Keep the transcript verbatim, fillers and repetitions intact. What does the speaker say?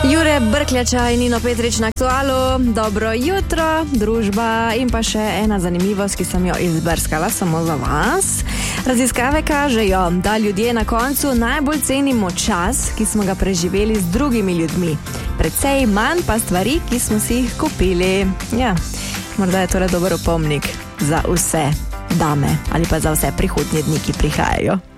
Jure Brkljača in Nino Petrič na Aktualu. Dobro jutro, družba in pa še ena zanimivost, ki sem jo izbrskala samo za vas. Raziskave kažejo, da ljudje na koncu najbolj cenimo čas, ki smo ga preživeli z drugimi ljudmi. Precej manj pa stvari, ki smo si jih kupili. Ja, morda je torej dober opomnik za vse dame ali pa za vse prihodnje dni, ki prihajajo.